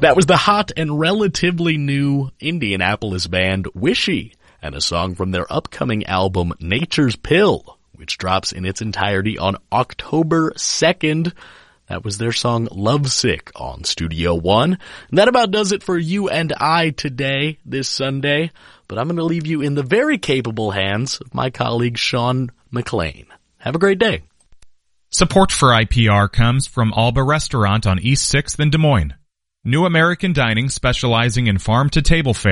That was the hot and relatively new Indianapolis band Wishy, and a song from their upcoming album Nature's Pill, which drops in its entirety on October 2nd. That was their song Lovesick on Studio One. And that about does it for you and I today, this Sunday. But I'm going to leave you in the very capable hands of my colleague Sean McLean. Have a great day. Support for IPR comes from Alba Restaurant on East 6th in Des Moines. New American Dining specializing in farm-to-table fare.